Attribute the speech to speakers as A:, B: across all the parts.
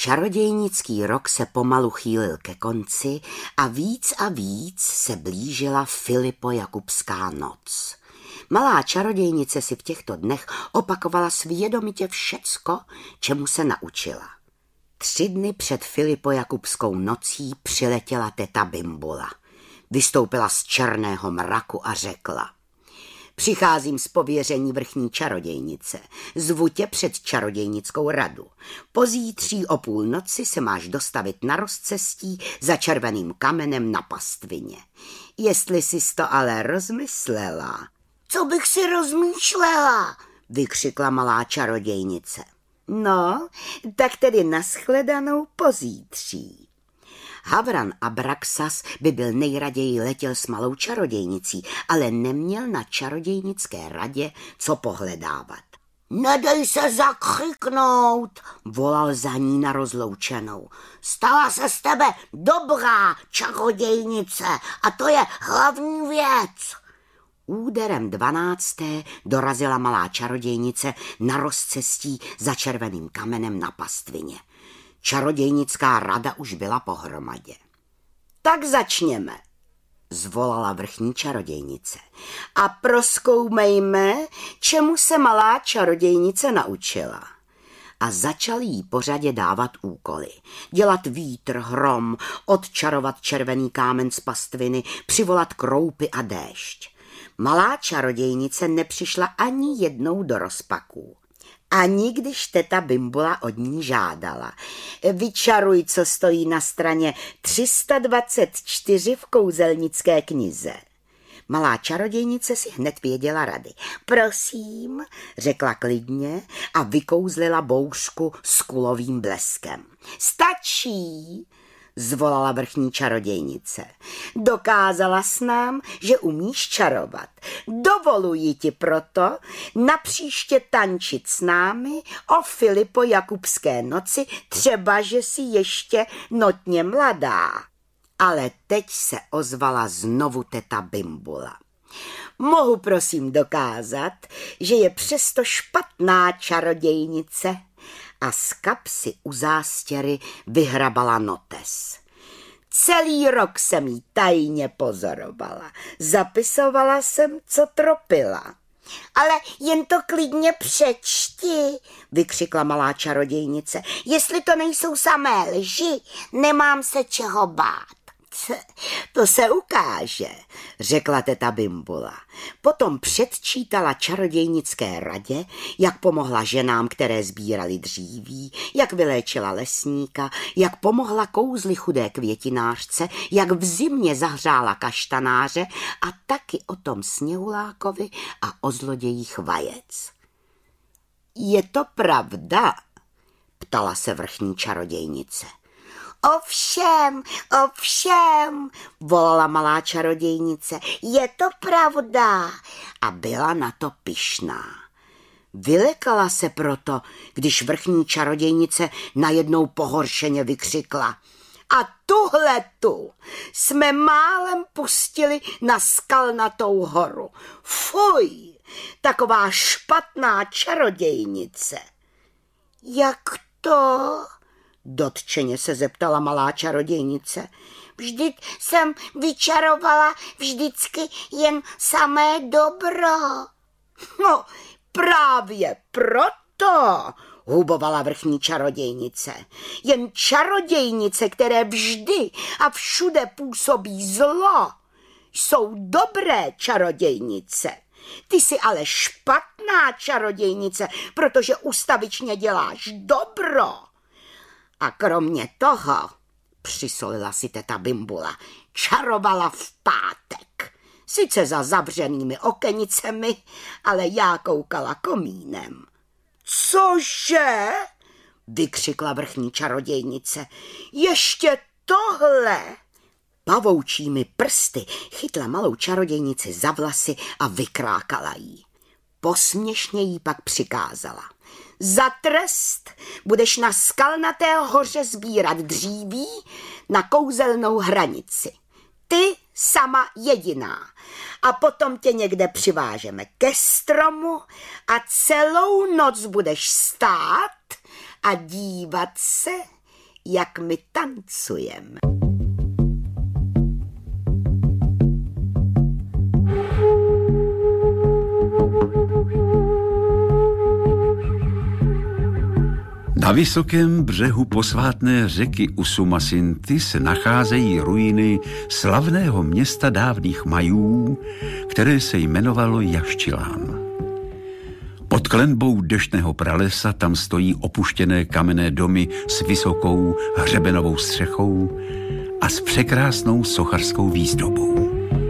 A: Čarodějnický rok se pomalu chýlil ke konci a víc se blížila Filipojakubská noc. Malá čarodějnice si v těchto dnech opakovala svědomitě všecko, čemu se naučila. 3 dny před Filipojakubskou nocí přiletěla teta Bimbula. Vystoupila z černého mraku a řekla: Přicházím z pověření vrchní čarodějnice. Zvu tě před čarodějnickou radu. Pozítří o půlnoci se máš dostavit na rozcestí za červeným kamenem na pastvině. Jestli jsi to ale rozmyslela.
B: Co bych si rozmýšlela?
A: Vykřikla malá čarodějnice. No, tak tedy nashledanou pozítří. Havran Abraxas by byl nejraději letěl s malou čarodějnicí, ale neměl na čarodějnické radě co pohledávat.
B: Nedej se zakřiknout,
A: volal za ní na rozloučenou.
B: Stala se z tebe dobrá čarodějnice a to je hlavní věc.
A: Úderem 12. dorazila malá čarodějnice na rozcestí za červeným kamenem na pastvině. Čarodějnická rada už byla pohromadě. Tak začněme, zvolala vrchní čarodějnice. A prozkoumejme, čemu se malá čarodějnice naučila. A začali jí pořadě dávat úkoly. Dělat vítr, hrom, odčarovat červený kámen z pastviny, přivolat kroupy a déšť. Malá čarodějnice nepřišla ani jednou do rozpaků. Ani když teta Bimbula od ní žádala. Vyčaruj, co stojí na straně 324 v kouzelnické knize. Malá čarodějnice si hned věděla rady. Prosím, řekla klidně a vykouzlila bouřku s kulovým bleskem. Stačí, zvolala vrchní čarodějnice. Dokázala s nám, že umíš čarovat. Dovoluji ti proto napříště tančit s námi o Filipojakubské noci, třeba, že jsi ještě notně mladá. Ale teď se ozvala znovu teta Bimbula. Mohu prosím dokázat, že je přesto špatná čarodějnice. A z kapsy u zástěry vyhrabala notes. Celý rok jsem jí tajně pozorovala. Zapisovala jsem, co tropila.
B: Ale jen to klidně přečti,
A: vykřikla malá čarodějnice.
B: Jestli to nejsou samé lži, nemám se čeho bát.
A: To se ukáže, řekla teta Bimbula. Potom předčítala čarodějnické radě, jak pomohla ženám, které sbírali dříví, jak vyléčila lesníka, jak pomohla kouzli chudé květinářce, jak v zimě zahřála kaštanáře a taky o tom Sněhulákovi a o zlodějích vajec. Je to pravda? Ptala se vrchní čarodějnice.
B: Ovšem,
A: volala malá čarodějnice, je to pravda. A byla na to pyšná. Vylekala se proto, když vrchní čarodějnice najednou pohoršeně vykřikla. A tuhletu jsme málem pustili na Skalnatou horu. Fuj, taková špatná čarodějnice.
B: Jak to?
A: Dotčeně se zeptala malá čarodějnice.
B: Vždyť jsem vyčarovala vždycky jen samé dobro.
A: No, právě proto, hubovala vrchní čarodějnice. Jen čarodějnice, které vždy a všude působí zlo, jsou dobré čarodějnice. Ty jsi ale špatná čarodějnice, protože ustavičně děláš dobro. A kromě toho, přisolila si teta Bimbula, čarovala v pátek. Sice za zavřenými okenicemi, ale já koukala komínem. Cože? Vykřikla vrchní čarodějnice. Ještě tohle? Pavoučími prsty chytla malou čarodějnici za vlasy a vykrákala jí. Posměšně jí pak přikázala. Za trest budeš na Skalnaté hoře sbírat dříví na kouzelnou hranici. Ty sama jediná. A potom tě někde přivážeme ke stromu a celou noc budeš stát a dívat se, jak my tancujeme.
C: Na vysokém břehu posvátné řeky Usumacinty se nacházejí ruiny slavného města dávných Majů, které se jmenovalo Jaščilán. Pod klenbou deštného pralesa tam stojí opuštěné kamenné domy s vysokou hřebenovou střechou a s překrásnou sochařskou výzdobou.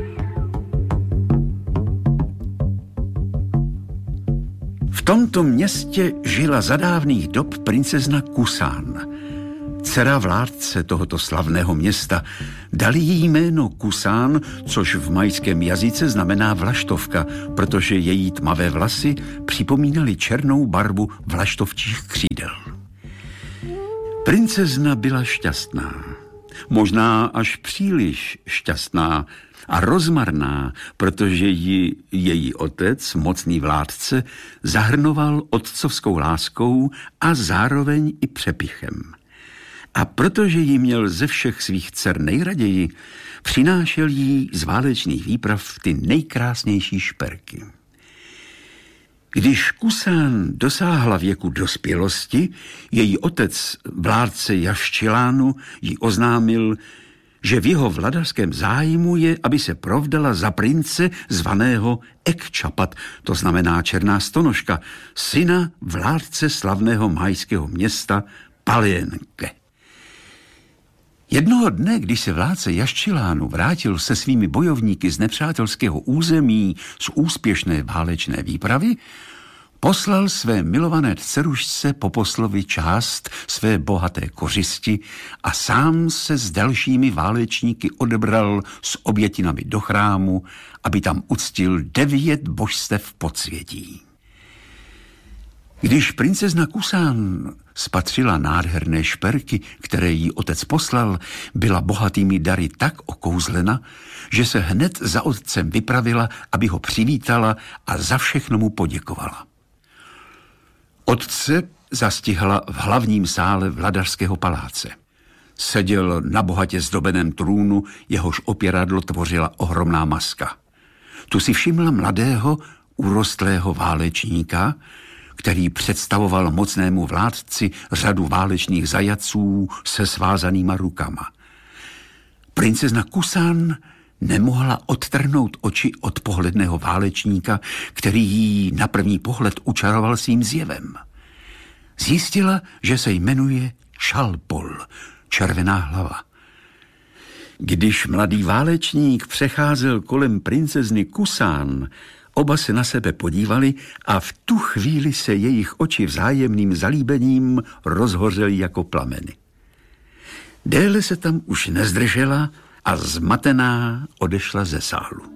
C: V tomto městě žila za dávných dob princezna Kusán. Dcera vládce tohoto slavného města, dali jí jméno Kusán, což v majském jazyce znamená vlaštovka, protože její tmavé vlasy připomínaly černou barvu vlaštovčích křídel. Princezna byla šťastná, možná až příliš šťastná a rozmarná, protože ji její otec, mocný vládce, zahrnoval otcovskou láskou a zároveň i přepichem. A protože ji měl ze všech svých dcer nejraději, přinášel jí z válečných výprav ty nejkrásnější šperky. Když Kusán dosáhla věku dospělosti, její otec, vládce Jaščilánu, jí oznámil, že v jeho vladařském zájmu je, aby se provdala za prince zvaného Ekčapat, to znamená černá stonožka, syna vládce slavného majského města Paljenke. Jednoho dne, když se vládce Jaščilánu vrátil se svými bojovníky z nepřátelského území z úspěšné válečné výpravy, poslal své milované dcerušce po poslovi část své bohaté kořisti a sám se s dalšími válečníky odebral s obětinami do chrámu, aby tam uctil 9 božstev podsvětí. Když princezna Kusán spatřila nádherné šperky, které jí otec poslal, byla bohatými dary tak okouzlena, že se hned za otcem vypravila, aby ho přivítala a za všechno mu poděkovala. Otce zastihla v hlavním sále vladařského paláce. Seděl na bohatě zdobeném trůnu, jehož opěradlo tvořila ohromná maska. Tu si všimla mladého, urostlého válečníka, který představoval mocnému vládci řadu válečných zajatců se svázanýma rukama. Princezna Kusán nemohla odtrhnout oči od pohledného válečníka, který jí na první pohled učaroval svým zjevem. Zjistila, že se jmenuje Čalpol, červená hlava. Když mladý válečník přecházel kolem princezny Kusán, oba se na sebe podívali a v tu chvíli se jejich oči vzájemným zalíbením rozhořely jako plameny. Déle se tam už nezdržela a zmatená odešla ze sálu.